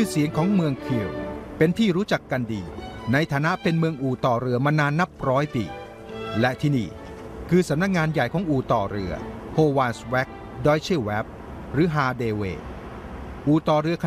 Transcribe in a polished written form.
อเสียงของเมืองคิลเป็นที่รู้จักกันดีในฐานะเป็นเมืองอู่ต่อเรือมานานนับร้อยปีและที่นี่คือสำนักงานใหญ่ของอู่ต่อเรือโฮวาสแวกดอยเชแวบหรือฮาเดเวอู่ต่อเรือ